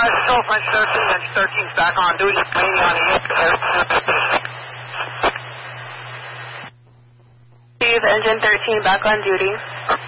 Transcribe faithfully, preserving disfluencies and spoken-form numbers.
five, Control French thirteen, and thirteen's back on duty, waiting on the air. Steve, engine thirteen back on duty.